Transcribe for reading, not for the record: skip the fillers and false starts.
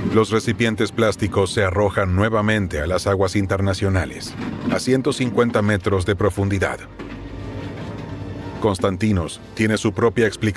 Los recipientes plásticos se arrojan nuevamente a las aguas internacionales, a 150 metros de profundidad. Konstantinos tiene su propia explicación.